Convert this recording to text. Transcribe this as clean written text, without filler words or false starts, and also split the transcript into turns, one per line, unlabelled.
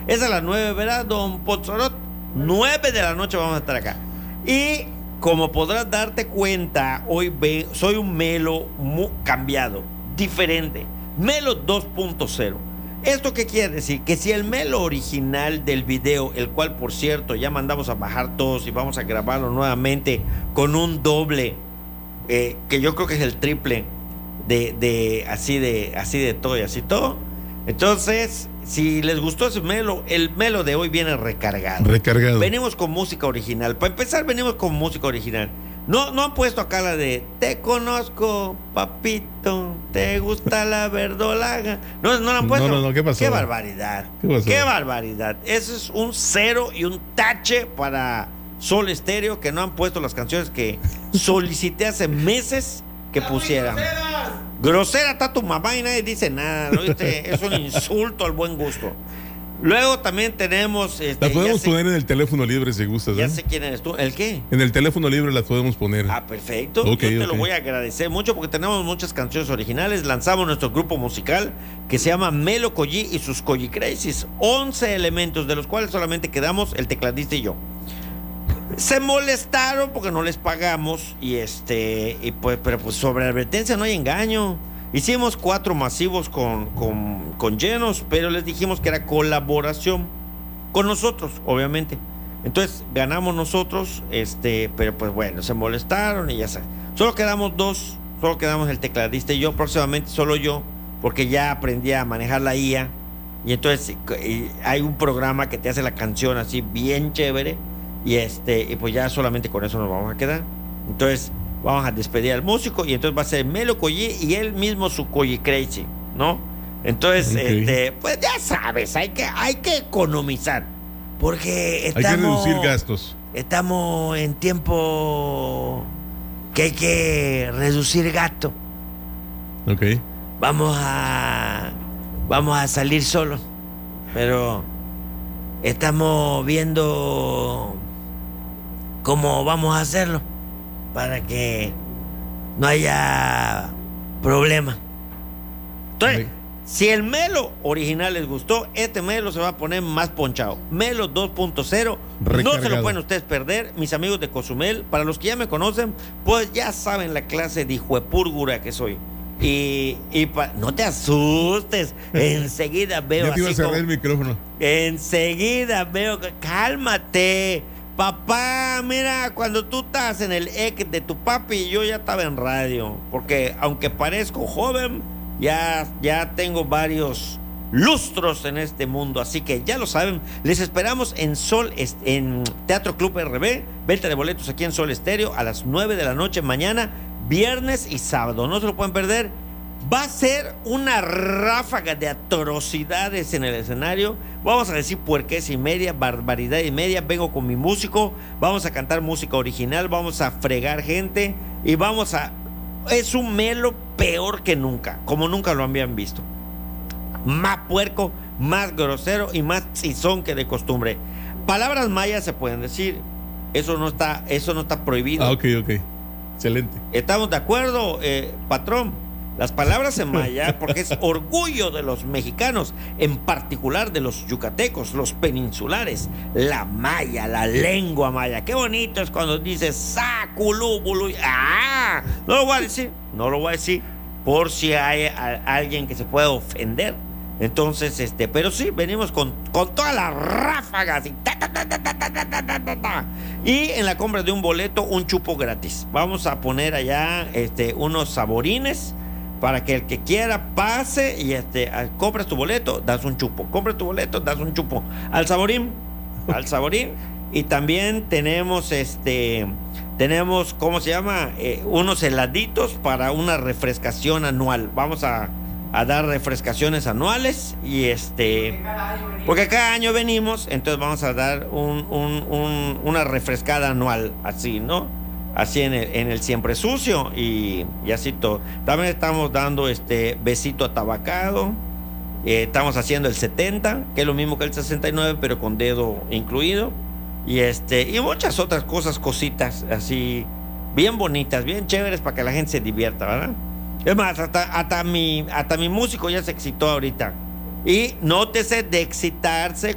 Es a las 9, ¿verdad, don Pozzolot? 9 de la noche vamos a estar acá. Y como podrás darte cuenta, hoy soy un Melo cambiado, diferente. Melo 2.0. ¿Esto qué quiere decir? Que si el Melo original del video, el cual por cierto ya mandamos a bajar todos y vamos a grabarlo nuevamente con un doble, que yo creo que es el triple así de todo y así todo. Entonces, si les gustó ese Melo, el Melo de hoy viene recargado. Venimos con música original. Para empezar, venimos con música original. No han puesto acá la de Te conozco, papito, te gusta la verdolaga. No la han puesto.
No, ¿qué pasó?
Qué barbaridad. Qué barbaridad. Eso es un cero y un tache para Sol Estéreo, que no han puesto las canciones que solicité hace meses que pusieran. Grosera está tu mamá y nadie dice nada, ¿no? Es un insulto al buen gusto. Luego también tenemos...
las podemos poner en el teléfono libre si gustas,
ya sé quién eres tú. ¿El qué?
En el teléfono libre las podemos poner.
Ah, perfecto. Yo te lo voy a agradecer mucho porque tenemos muchas canciones originales. Lanzamos nuestro grupo musical que se llama Melo Collí y sus Collie Crazies. 11 elementos, de los cuales solamente quedamos el tecladista y yo. Se molestaron porque no les pagamos pero pues sobre advertencia no hay engaño. Hicimos 4 masivos con llenos, pero les dijimos que era colaboración con nosotros, obviamente. Entonces ganamos nosotros, pero pues bueno, se molestaron y ya sabes. Solo quedamos 2, solo quedamos el tecladista y yo, próximamente solo yo, porque ya aprendí a manejar la IA. Y entonces hay un programa que te hace la canción así bien chévere. Y pues ya solamente con eso nos vamos a quedar. Entonces vamos a despedir al músico y entonces va a ser Melo Collí y él mismo su Collie Crazy, ¿no? Entonces, pues ya sabes, hay que economizar porque
hay que reducir gastos.
Estamos en tiempo que hay que reducir gasto.
Ok.
Vamos a salir solos, pero estamos viendo cómo vamos a hacerlo para que no haya problema. Entonces, si el Melo original les gustó, este Melo se va a poner más ponchado. Melo 2.0, no se lo pueden ustedes perder, mis amigos de Cozumel. Para los que ya me conocen, pues ya saben la clase de hijuepúrgura que soy. No te asustes, enseguida veo.
Ya te iba a cerrar el micrófono.
Enseguida veo, cálmate. Papá, mira, cuando tú estás en el ex de tu papi, yo ya estaba en radio. Porque aunque parezco joven, ya tengo varios lustros en este mundo. Así que ya lo saben, les esperamos en Teatro Club RB. Venta de boletos aquí en Sol Estéreo a las 9 de la noche mañana, viernes y sábado. No se lo pueden perder. Va a ser una ráfaga de atrocidades en el escenario. Vamos a decir puerqués y media, barbaridad y media. Vengo con mi músico, vamos a cantar música original, vamos a fregar gente y es un Melo peor que nunca, como nunca lo habían visto. Más puerco, más grosero y más tizón que de costumbre. Palabras mayas se pueden decir. Eso no está prohibido.
Ah, ok. Excelente.
¿Estamos de acuerdo, patrón? Las palabras en maya, porque es orgullo de los mexicanos, en particular de los yucatecos, los peninsulares, la maya, la lengua maya. Qué bonito es cuando dices saculúbulu. ¡Ah! No lo voy a decir, por si hay alguien que se pueda ofender. Entonces, pero sí, venimos con todas las ráfagas y en la compra de un boleto, un chupo gratis. Vamos a poner allá unos saborines para que el que quiera pase y compras tu boleto, das un chupo. Compras tu boleto, das un chupo al saborín. Y también tenemos ¿cómo se llama? Unos heladitos para una refrescación anual. Vamos a dar refrescaciones anuales y porque cada año venimos, entonces vamos a dar una refrescada anual, así, ¿no? Así en el siempre sucio y así todo. También estamos dando besito atabacado. Estamos haciendo el 70, que es lo mismo que el 69, pero con dedo incluido. Y muchas otras cositas así, bien bonitas, bien chéveres para que la gente se divierta, ¿verdad? Es más, hasta mi músico ya se excitó ahorita. Y nótese de excitarse